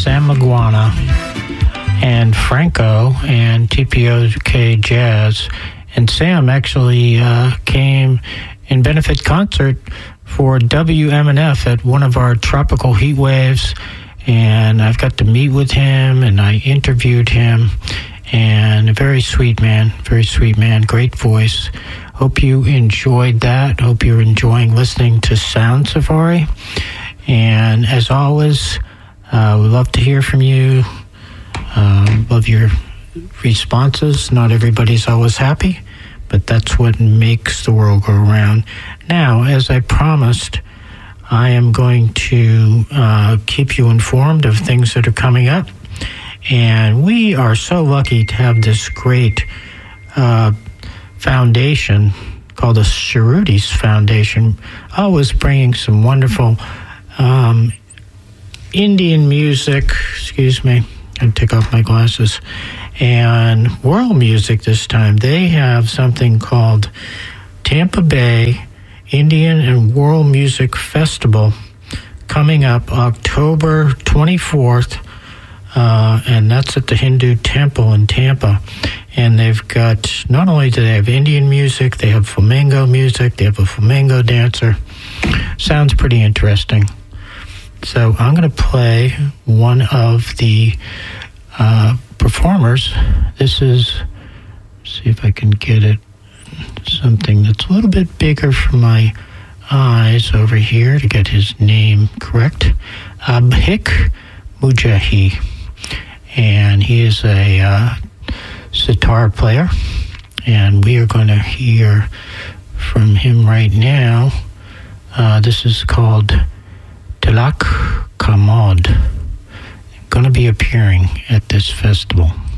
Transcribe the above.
Sam Maguana and Franco and TPOK Jazz. And Sam actually came in benefit concert for WMNF at one of our tropical heat waves. And I've got to meet with him, and I interviewed him. And a very sweet man, great voice. Hope you enjoyed that. Hope you're enjoying listening to Sound Safari. And as always, we love to hear from you. Love your responses. Not everybody's always happy, but that's what makes the world go around. Now, as I promised, I am going to keep you informed of things that are coming up. And we are so lucky to have this great foundation called the Cerrutis Foundation, always bringing some wonderful Indian music, excuse me, I'll take off my glasses, and world music this time. They have something called Tampa Bay Indian and World Music Festival coming up October 24th, and that's at the Hindu Temple in Tampa. And they've got, not only do they have Indian music, they have flamenco music, they have a flamenco dancer. Sounds pretty interesting. So I'm going to play one of the performers. This is, see if I can get it, something that's a little bit bigger for my eyes over here to get his name correct. Abhik Mujahi. And he is a sitar player. And we are going to hear from him right now. This is called Tilak Kamad. Going to be appearing at this festival.